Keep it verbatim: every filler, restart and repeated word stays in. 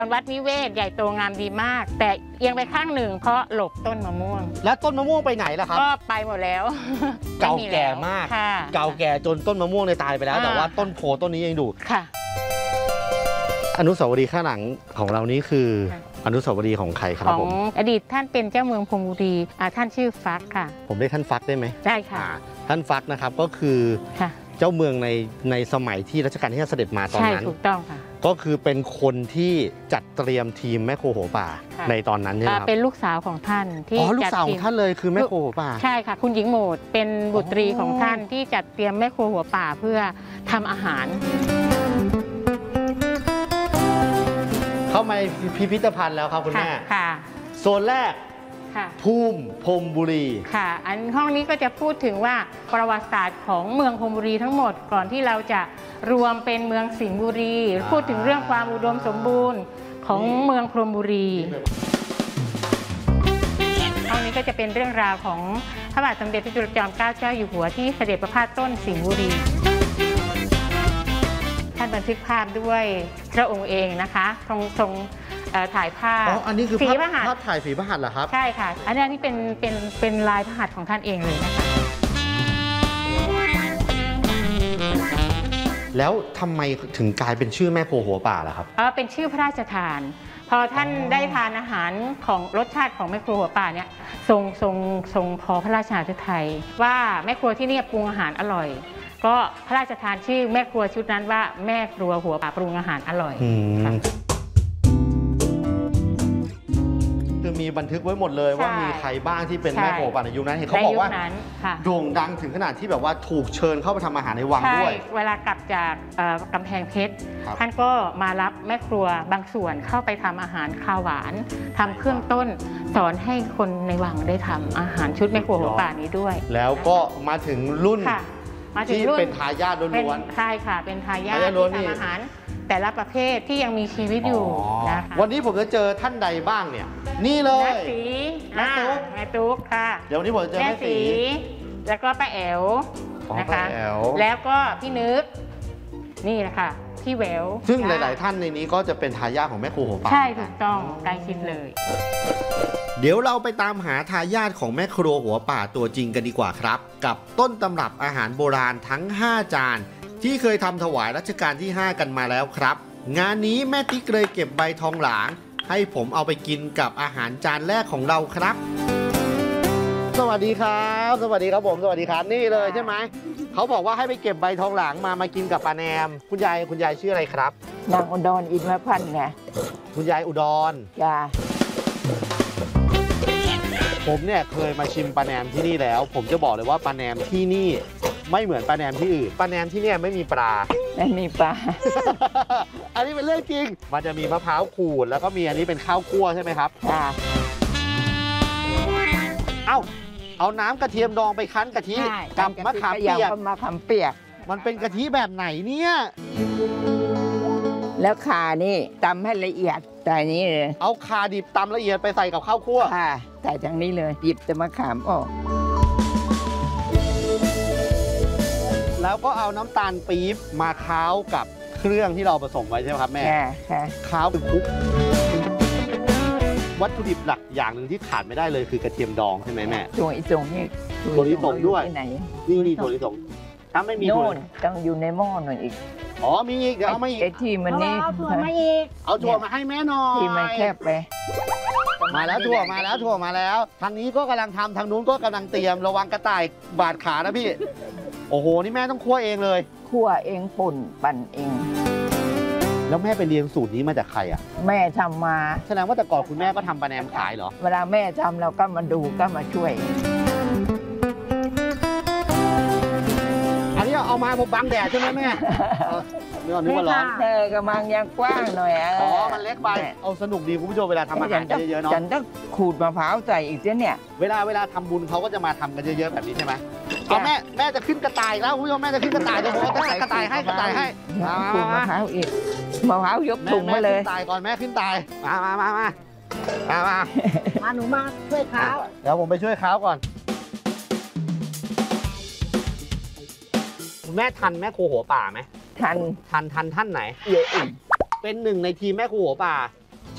วัดนิเวศใหญ่โตงามดีมากแต่เอียงไปข้างหนึ่งเพราะหลบต้นมะม่วงแล้วต้นมะม่วงไปไหนล่ะครับก็ไปหมดแล้วเก่าแก่มากเก่าแก่จนต้นมะม่วงในตายไปแล้วแต่ว่าต้นโพต้นนี้ยังดูค่ะอนุสาวรีย์ข้างหลังของเรานี้คืออนุสาวรีย์ของใครครับผมของอดีตท่านเป็นเจ้าเมืองพรหมบุรีท่านชื่อฟักค่ะผมได้ท่านฟักได้ไหมได้ค่ะท่านฟักนะครับก็คือเจ้าเมืองในในสมัยที่รัชกาลที่ห้าเสด็จมาตอนนั้นใช่ถูกต้องค่ะก็คือเป็นคนที่จัดเตรียมทีมแม่โคหัวป่าในตอนนั้นใช่ไหมครับเป็นลูกสาวของท่านที่อ๋อลูกสาวของท่านเลยคือแม่โคหัวป่าใช่ค่ะคุณหญิงโหมดเป็นบุตรีของท่านที่จัดเตรียมแม่โคหัวป่าเพื่อทำอาหารเข้ามาพิพิธภัณฑ์แล้วครับคุณแม่ค่ะโซนแรกภูมิพรหมบุรีค่ะอันห้องนี้ก็จะพูดถึงว่าประวัติศาสตร์ของเมืองพรหมบุรีทั้งหมดก่อนที่เราจะรวมเป็นเมืองสิงห์บุรีพูดถึงเรื่องความอุดมสมบูรณ์ของเมืองพรหมบุรีห้องนี้ก็จะเป็นเรื่องราวของพระบาทสมเด็จพระจุลจอมเกล้าเจ้าอยู่หัวที่เสด็จประพาสต้นสิงห์บุรีท่านบันทึกภาพด้วยพระองค์เองนะคะทรงทรงถ่ายภาพอ๋ออันนี้คือภาพภาพถ่ายฝีพระหัตถ์เหรอครับใช่ค่ะอันนี้นี่เป็นเป็นเป็นลายพระหัตถ์ของท่านเองเลยนะคะแล้วทำไมถึงกลายเป็นชื่อแม่โคหัวป่าล่ะครับเออเป็นชื่อพระราชทานพอท่านได้ทานอาหารของรสชาติของแม่ครัวหัวป่าเนี่ยทรงทรงทรงพอพระราชาฤทัยว่าแม่ครัวที่นี่ปรุงอาหารอร่อยก็พระราชทานชื่อแม่ครัวชุดนั้นว่าแม่ครัวหัวป่าปรุงอาหารอร่อยคือมีบันทึกไว้หมดเลยว่ามีใครบ้างที่เป็นแม่โคหัวป่าในยุคนั้นเห็นเขาบอกว่าโด่งดังถึงขนาดที่แบบว่าถูกเชิญเข้าไปทำอาหารในวังด้วยเวลากลับจากกำแพงเพชรท่านก็มารับแม่ครัวบางส่วนเข้าไปทำอาหารข้าวหวานทำเครื่องต้นสอนให้คนในวังได้ทำอาหารชุดแม่ครัวหัวป่านี้ด้วยแล้วก็มาถึงรุ่นที่เป็นทายาทล้วนๆใช่ค่ะเป็นทายาทที่ทำอาหารแต่ละประเภทที่ยังมีชีวิตอยู่นะคะวันนี้ผมจะเจอท่านใดบ้างเนี่ยนี่เลยแม่สีแม่ตุ๊กแม่ตุ๊กค่ะเดี๋ยววันนี้ผมจะเจอแม่สีแล้วก็ป้าแอ๋วนะคะแล้วก็พี่นึกนี่แหละค่ะพี่แหววซึ่งหลายๆท่านในนี้ก็จะเป็นทายาทของแม่ครัวหัวป่าใช่ถูกต้องใกล้ชิดเลยเดี๋ยวเราไปตามหาทายาทของแม่ครัวหัวป่าตัวจริงกันดีกว่าครับกับต้นตำรับอาหารโบราณทั้งห้าจานที่เคยทำถวายรัชกาลที่ห้ากันมาแล้วครับงานนี้แม่ติ๊กเลยเก็บใบทองหลางให้ผมเอาไปกินกับอาหารจานแรกของเราครับสวัสดีครับสวัสดีครับผมสวัสดีครับนี่เลยใช่ไหมเขาบอกว่าให้ไปเก็บใบทองหลางมามากินกับปลาแนมคุณยายคุณยายชื่ออะไรครับนางอุดรอินทพันธ์ไงคุณยายอุดรจ้าผมเนี่ยเคยมาชิมปลาแนมที่นี่แล้วผมจะบอกเลยว่าปลาแนมที่นี่ไม่เหมือนปลาแนมที่อื่นปลาแนมที่นี่ไม่มีปลาไม่มีปลาอันนี้เป็นเรื่องจริงมันจะมีมะพร้าวขูดแล้วก็มีอันนี้เป็นข้าวคั่วใช่ไหมครับค่ะเอ้าเอาน้ำกระเทียมดองไปคั้นกะทิกับมะขามเปียกมะขามเปียกมันเป็นกะทิแบบไหนเนี่ยแล้วข่านี่ตำให้ละเอียดแต่นี้เลยเอาข่าดิบตำละเอียดไปใส่กับข้าวคั่วค่ะใส่จากนี้เลยหยิบแต่มะขามออกแล้วก็เอาน้ำตาลปี๊บมาค้าวกับเครื่องที่เราผสมไว้ใช่ไหมครับแม่ค่ะค้าวเป็นคลุกวัตถุดิบหลักอย่างหนึ่งที่ขาดไม่ได้เลยคือกระเทียมดองใช่ไหมแม่ถั่วลิสงนี่ถั่วลิสงด้วยนี่นี่ถั่วลิสงถ้าไม่มีถั่วต้องอยู่ในหม้อหน่อยอีกอ๋อมีอีกเดี๋ยวเอามาอีกไอ้ที่มันนี่เอาถั่วมาอีกเอาถั่วมาให้แม่หน่อยที่มันแคบไปมาแล้วถั่วมาแล้วถั่วมาแล้วทางนี้ก็กำลังทำทางนู้นก็กำลังเตรียมระวังกระต่ายบาดขานะพี่โอ้โหนี่แม่ต้องคั่วเองเลยคั่วเองป่นปั่นเองแล้วแม่ไปเรียนสูตรนี้มาจากใครอ่ะแม่ทำมาแสดงว่าแต่ก่อนคุณแม่ก็ทำปลาแนมขายเหรอเวลาแม่ทำเราก็มาดูก็มาช่วยอันนี้เอามาผมบังแดดใช่ไหมแม่เนื้อนึกว่าร้อนเธอกำลังยังกว้างหน่อยอ๋อมันเล็กไปเอาสนุกดีคุณผู้ชมเวลาทำอาหารเยอะๆเนาะฉันต้องขูดมะพร้าวใส่อีกเนี่ยเวลาเวลาทำบุญเขาก็จะมาทำกันเยอะๆแบบนี้ใช่ไหมเอาแม่แม่จะขึ้นกระต่ายแล้วคุณผู้ชมแม่จะขึ้นกระต่ายเดี๋ยวผมจะใส่กระต่ายให้กระต่ายให้ขูดมะพร้าวอีกมะพร้าวยกถุงมาเลยขึ้นตายก่อนแม่ขึ้นตายมามามามามามามาหนูมาช่วยเขาเดี๋ยวผมไปช่วยเขาก่อนแม่ทันแม่ครัวหัวป่าไหมทันทันทันท่านไหนเยอะเป็นหนึ่งในทีมแม่ครัวหัวป่า